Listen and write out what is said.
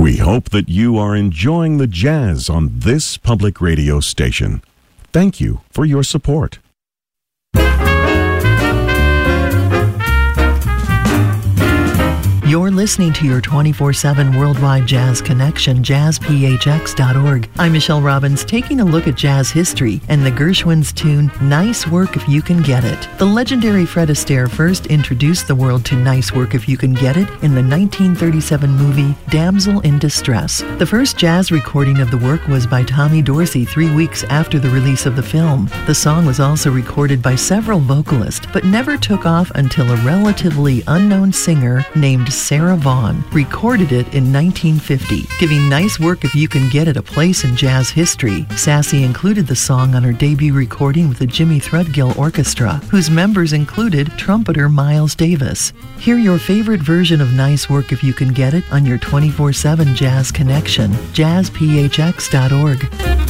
We hope that you are enjoying the jazz on this public radio station. Thank you for your support. You're listening to your 24/7 worldwide jazz connection, jazzphx.org. I'm Michelle Robbins, taking a look at jazz history and the Gershwin's tune, Nice Work If You Can Get It. The legendary Fred Astaire first introduced the world to Nice Work If You Can Get It in the 1937 movie Damsel in Distress. The first jazz recording of the work was by Tommy Dorsey 3 weeks after the release of the film. The song was also recorded by several vocalists, but never took off until a relatively unknown singer named Sarah Vaughan recorded it in 1950, giving Nice Work If You Can Get It a place in jazz history. Sassy included the song on her debut recording with the Jimmy Threadgill Orchestra, whose members included trumpeter Miles Davis. Hear your favorite version of Nice Work If You Can Get It on your 24/7 jazz connection, jazzphx.org.